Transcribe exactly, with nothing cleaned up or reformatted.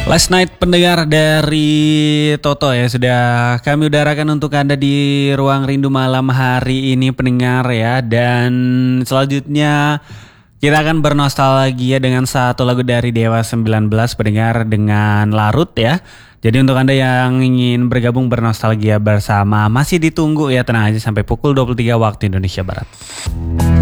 Last Night pendengar dari Toto ya sudah kami udarakan untuk Anda di Ruang Rindu malam hari ini pendengar ya. Dan selanjutnya kita akan bernostalgia dengan satu lagu dari Dewa sembilan belas pendengar dengan Larut ya. Jadi untuk Anda yang ingin bergabung bernostalgia bersama masih ditunggu ya, tenang aja sampai pukul dua puluh tiga waktu Indonesia Barat.